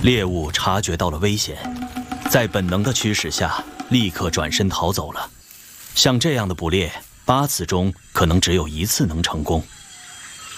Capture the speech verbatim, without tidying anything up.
猎物察觉到了危险，在本能的驱使下，立刻转身逃走了。像这样的捕猎，八次中可能只有一次能成功。